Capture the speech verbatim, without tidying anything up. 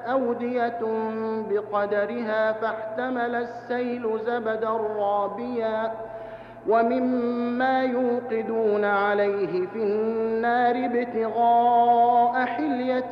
أودية بقدرها فاحتمل السيل زبدا رابيا ومما يوقدون عليه في النار ابتغاء حلية